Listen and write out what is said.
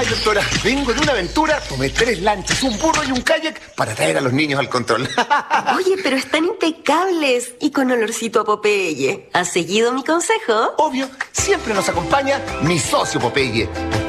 Ay, doctora, vengo de una aventura, tomé 3 lanchas, un burro y un kayak para traer a los niños al control. Oye, pero están impecables y con olorcito a Popeye. ¿Has seguido mi consejo? Obvio, siempre nos acompaña mi socio Popeye.